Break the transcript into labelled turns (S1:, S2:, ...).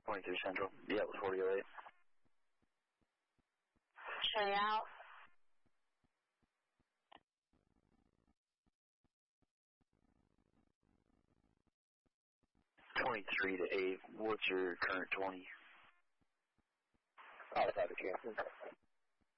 S1: 23 Central. Yeah, it was 4008.
S2: Stay out.
S1: 23 to 8. What's your current 20?
S3: Outside of Kansas.